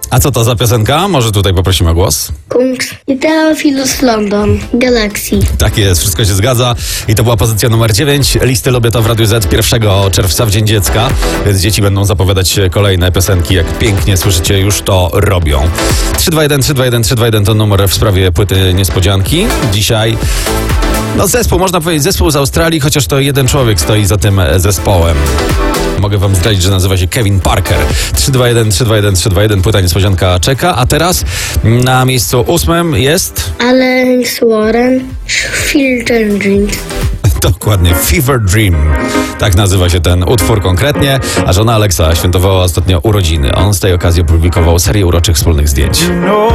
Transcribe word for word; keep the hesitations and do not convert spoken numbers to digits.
A co to za piosenka? Może tutaj poprosimy o głos? Kungs i Teofilus London, Galaxy. Tak jest, wszystko się zgadza. I to była pozycja numer dziewięć. Listy Lubię to w Radiu Z pierwszego czerwca w Dzień Dziecka, więc dzieci będą zapowiadać kolejne piosenki, jak pięknie słyszycie, już to robią. trzy dwa jeden, trzy dwa jeden, trzy dwa jeden to numer w sprawie płyty Niespodzianki. Dzisiaj no zespół, można powiedzieć zespół z Australii, chociaż to jeden człowiek stoi za tym zespołem. Mogę wam zdradzić, że nazywa się Kevin Parker. trzy dwa jeden, trzy dwa jeden, trzy dwa jeden, płyta Niespodzianka czeka. A teraz na miejscu ósmym jest... Alex Warren, Filter Dreams. Dokładnie, Fever Dream. Tak nazywa się ten utwór konkretnie, a żona Alexa świętowała ostatnio urodziny. On z tej okazji opublikował serię uroczych wspólnych zdjęć. You know